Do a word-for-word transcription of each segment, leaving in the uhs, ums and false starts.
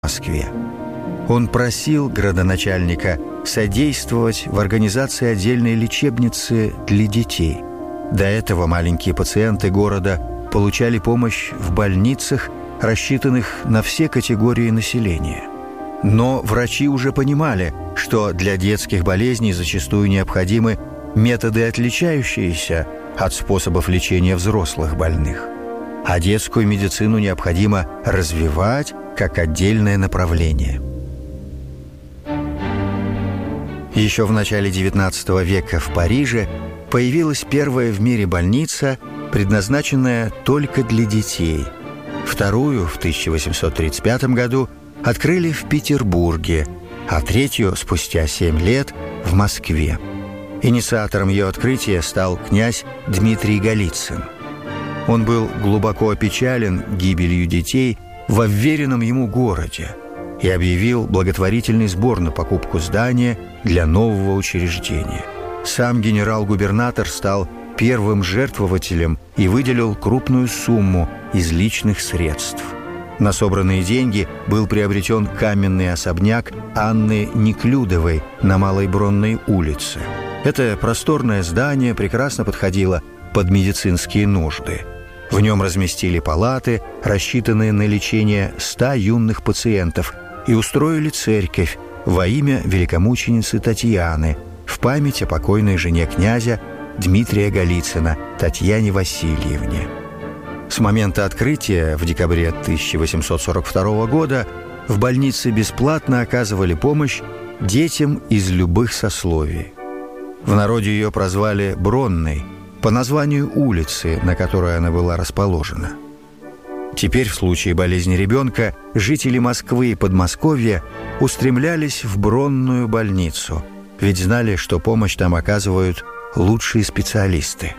Москве. Он просил градоначальника содействовать в организации отдельной лечебницы для детей. До этого маленькие пациенты города получали помощь в больницах, рассчитанных на все категории населения. Но врачи уже понимали, что для детских болезней зачастую необходимы методы, отличающиеся от способов лечения взрослых больных. А детскую медицину необходимо развивать как отдельное направление. Еще в начале девятнадцатого века в Париже появилась первая в мире больница, предназначенная только для детей. Вторую в тысяча восемьсот тридцать пятом году открыли в Петербурге, а третью спустя семь лет в Москве. Инициатором ее открытия стал князь Дмитрий Голицын. Он был глубоко опечален гибелью детей в уверенном ему городе и объявил благотворительный сбор на покупку здания для нового учреждения. Сам генерал-губернатор стал первым жертвователем и выделил крупную сумму из личных средств. На собранные деньги был приобретен каменный особняк Анны Неклюдовой на Малой Бронной улице. Это просторное здание прекрасно подходило под медицинские нужды. В нем разместили палаты, рассчитанные на лечение ста юных пациентов, и устроили церковь во имя великомученицы Татьяны в память о покойной жене князя Дмитрия Голицына, Татьяне Васильевне. С момента открытия в декабре тысяча восемьсот сорок второго года в больнице бесплатно оказывали помощь детям из любых сословий. В народе ее прозвали Бронной по названию улицы, на которой она была расположена. Теперь в случае болезни ребенка жители Москвы и Подмосковья устремлялись в Бронную больницу, ведь знали, что помощь там оказывают лучшие специалисты.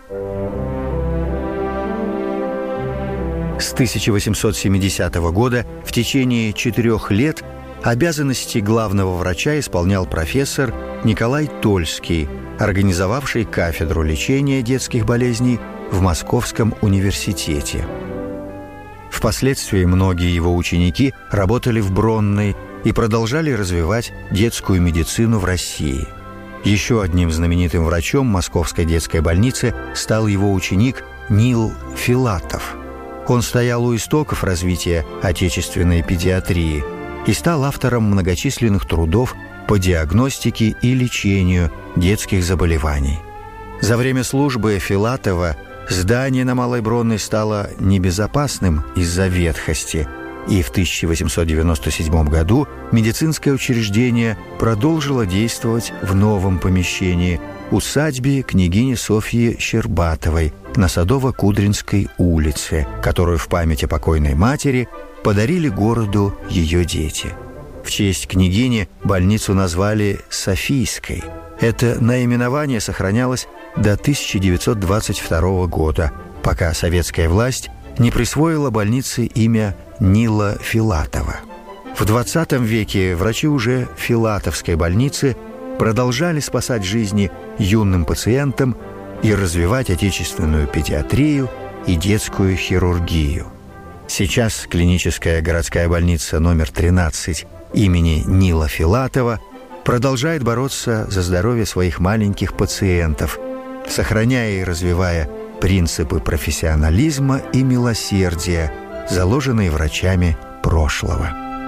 С тысяча восемьсот семидесятого года в течение четырех лет обязанности главного врача исполнял профессор Николай Тольский, организовавший кафедру лечения детских болезней в Московском университете. Впоследствии многие его ученики работали в Бронной и продолжали развивать детскую медицину в России. Еще одним знаменитым врачом Московской детской больницы стал его ученик Нил Филатов. Он стоял у истоков развития отечественной педиатрии и стал автором многочисленных трудов по диагностике и лечению детских заболеваний. За время службы Филатова здание на Малой Бронной стало небезопасным из-за ветхости, и в тысяча восемьсот девяносто седьмом году медицинское учреждение продолжило действовать в новом помещении – усадьбе княгини Софьи Щербатовой на Садово-Кудринской улице, которую в память о покойной матери подарили городу ее дети. В честь княгини больницу назвали Софийской. Это наименование сохранялось до тысяча девятьсот двадцать второго года, пока советская власть не присвоила больнице имя Нила Филатова. В двадцатом веке врачи уже Филатовской больницы продолжали спасать жизни юным пациентам и развивать отечественную педиатрию и детскую хирургию. Сейчас клиническая городская больница номер тринадцать имени Нила Филатова продолжает бороться за здоровье своих маленьких пациентов, сохраняя и развивая принципы профессионализма и милосердия, заложенные врачами прошлого.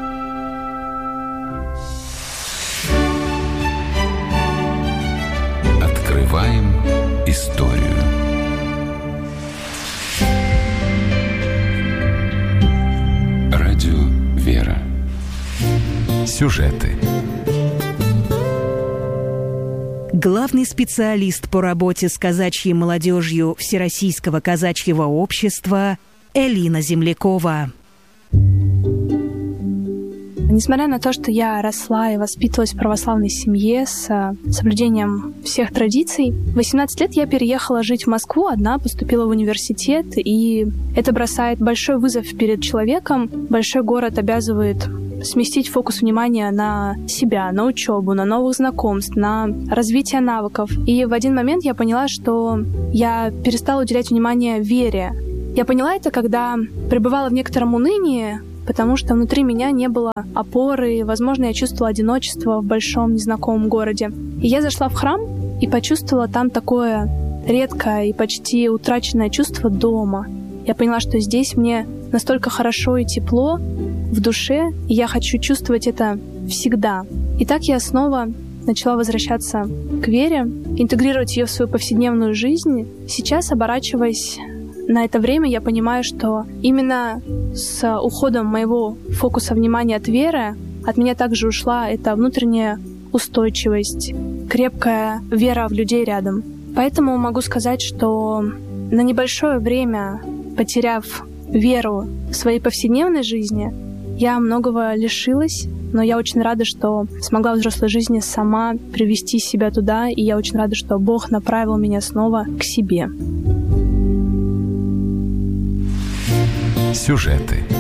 Открываем историю. Радио «Вера». Сюжеты. Главный специалист по работе с казачьей молодежью Всероссийского казачьего общества Элина Землякова. Несмотря на то, что я росла и воспитывалась в православной семье с соблюдением всех традиций, в восемнадцать лет я переехала жить в Москву, одна поступила в университет, и это бросает большой вызов перед человеком. Большой город обязывает сместить фокус внимания на себя, на учебу, на новых знакомств, на развитие навыков. И в один момент я поняла, что я перестала уделять внимание вере. Я поняла это, когда пребывала в некотором унынии, потому что внутри меня не было опоры, возможно, я чувствовала одиночество в большом незнакомом городе. И я зашла в храм и почувствовала там такое редкое и почти утраченное чувство дома. Я поняла, что здесь мне настолько хорошо и тепло в душе, и я хочу чувствовать это всегда. И так я снова начала возвращаться к вере, интегрировать ее в свою повседневную жизнь. Сейчас, оборачиваясь на это время, я понимаю, что именно с уходом моего фокуса внимания от веры от меня также ушла эта внутренняя устойчивость, крепкая вера в людей рядом. Поэтому могу сказать, что на небольшое время, потеряв веру в своей повседневной жизни, я многого лишилась, но я очень рада, что смогла в взрослой жизни сама привести себя туда, и я очень рада, что Бог направил меня снова к себе. Сюжеты